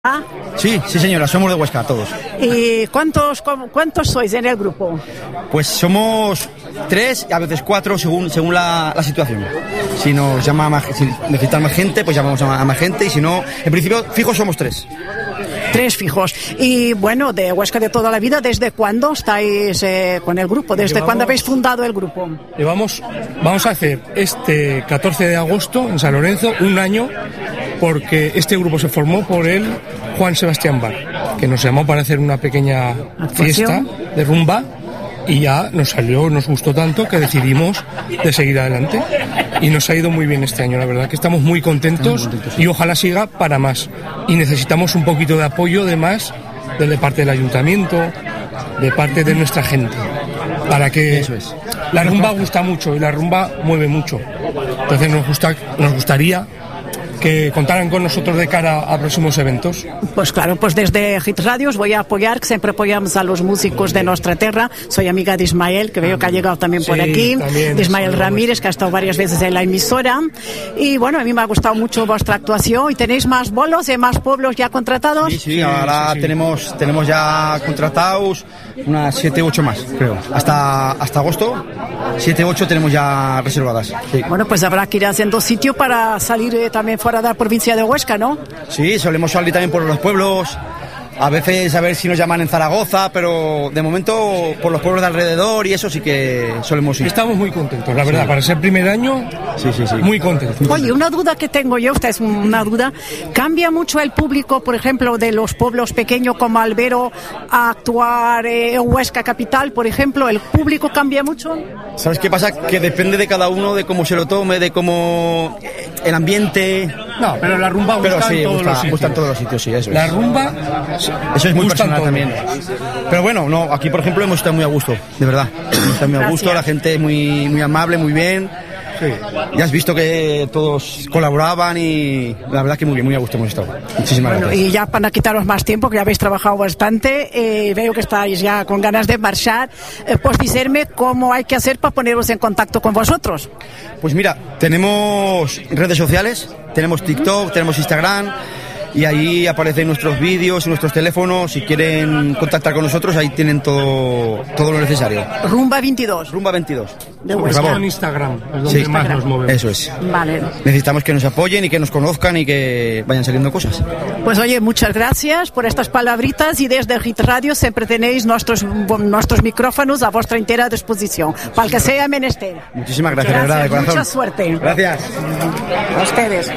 ¿Ah? Sí, señora, somos de Huesca, todos. ¿Y cuántos sois en el grupo? Pues somos 3, a veces 4, según la situación. Si nos llama si necesitan más gente, pues llamamos a más gente, y si no, en principio, fijos somos 3. 3 fijos. Y bueno, de Huesca de toda la vida, ¿desde cuándo estáis con el grupo? ¿Desde cuándo habéis fundado el grupo? Vamos a hacer este 14 de agosto en San Lorenzo un año, porque este grupo se formó por el Juan Sebastián Bar, que nos llamó para hacer una pequeña fiesta de rumba, y ya nos gustó tanto que decidimos de seguir adelante, y nos ha ido muy bien este año, la verdad que estamos muy contentos, y ojalá siga para más, y necesitamos un poquito de apoyo de más de parte del ayuntamiento, de parte de nuestra gente, para que la rumba gusta mucho y la rumba mueve mucho. Entonces nos gustaría que contaran con nosotros de cara a próximos eventos. Pues claro, pues desde Hit Radio os voy a apoyar, que siempre apoyamos a los músicos de nuestra tierra. Soy amiga de Ismael, que veo que ha llegado también por aquí, de Ismael Ramírez, que ha estado varias veces en la emisora. Y bueno, a mí me ha gustado mucho vuestra actuación. ¿Y tenéis más bolos y más pueblos ya contratados? Sí, ahora tenemos ya contratados unas 7 u 8 más, creo. Hasta agosto, 7 u 8 tenemos ya reservadas. Sí. Bueno, pues habrá que ir haciendo sitio para salir también fuera de la provincia de Huesca, ¿no? Sí, solemos salir también por los pueblos, a veces a ver si nos llaman en Zaragoza, pero de momento por los pueblos de alrededor y eso sí que solemos ir. Estamos muy contentos, la verdad, para ser primer año, sí. Muy contentos. Oye, una duda que tengo yo, esta es una duda, ¿cambia mucho el público, por ejemplo, de los pueblos pequeños como Albero a actuar en Huesca capital, por ejemplo? ¿El público cambia mucho? ¿Sabes qué pasa? Que depende de cada uno, de cómo se lo tome, de cómo el ambiente. No, pero la rumba gusta en todos los sitios. Sí, eso la rumba, eso es muy personal también. Pero bueno, no, aquí por ejemplo hemos estado muy a gusto, de verdad. Hemos estado muy a gusto, la gente muy, muy amable, muy bien. Sí. Ya has visto que todos colaboraban y la verdad que muy bien, muy a gusto hemos estado. Muchísimas gracias. Y ya para quitaros más tiempo, que ya habéis trabajado bastante, veo que estáis ya con ganas de marchar, pues decirme cómo hay que hacer para poneros en contacto con vosotros. Pues mira, tenemos redes sociales, tenemos TikTok, tenemos Instagram, y ahí aparecen nuestros vídeos y nuestros teléfonos. Si quieren contactar con nosotros, ahí tienen todo lo necesario. Rumba 22. Rumba 22. Por favor. En Instagram es donde más nos movemos. Eso es. Vale. Necesitamos que nos apoyen y que nos conozcan y que vayan saliendo cosas. Pues oye, muchas gracias por estas palabritas, y desde Hit Radio siempre tenéis nuestros micrófonos a vuestra entera disposición, para el que sea menester. Muchísimas gracias, de verdad, de corazón. Mucha suerte. Gracias. A ustedes.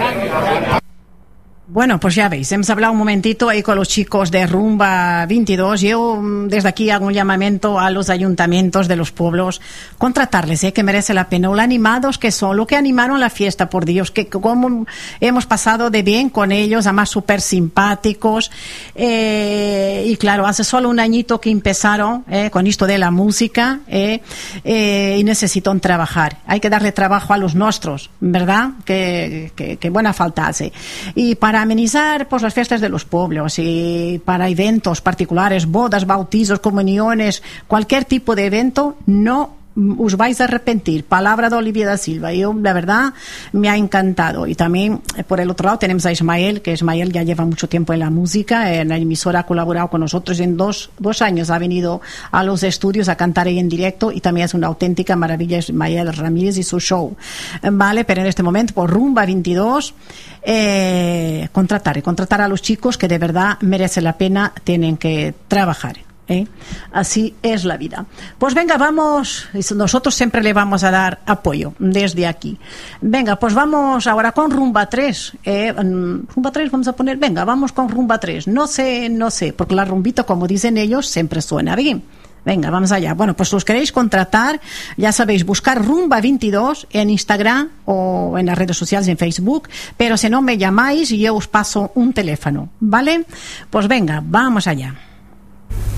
Bueno, pues ya veis, hemos hablado un momentito ahí con los chicos de Rumba 22. Yo desde aquí hago un llamamiento a los ayuntamientos de los pueblos, contratarles, que merece la pena. Lo animados que son, lo que animaron la fiesta, por Dios, que cómo hemos pasado de bien con ellos, además súper simpáticos. Y claro, hace solo un añito que empezaron con esto de la música, y necesitan trabajar. Hay que darle trabajo a los nuestros, ¿verdad? Que buena falta hace. Y para amenizar pues las fiestas de los pueblos, y para eventos particulares, bodas, bautizos, comuniones, cualquier tipo de evento, no os vais a arrepentir. Palabra de Olivia da Silva. Yo, la verdad, me ha encantado. Y también, por el otro lado, tenemos a Ismael, que Ismael ya lleva mucho tiempo en la música, en la emisora ha colaborado con nosotros, en dos años ha venido a los estudios a cantar ahí en directo, y también es una auténtica maravilla Ismael Ramírez y su show. Vale, pero en este momento, por Rumba 22, contratar a los chicos que de verdad merece la pena, tienen que trabajar. Así es la vida. Pues venga, vamos, nosotros siempre le vamos a dar apoyo desde aquí. Venga, pues vamos ahora con Rumba 3. Rumba 3 vamos a poner, venga, vamos con Rumba 3. No sé, porque la rumbita, como dicen ellos, siempre suena bien. Venga, vamos allá. Bueno, pues los queréis contratar, ya sabéis, buscar Rumba 22 en Instagram o en las redes sociales, en Facebook, pero si no me llamáis y yo os paso un teléfono, ¿vale? Pues venga, vamos allá.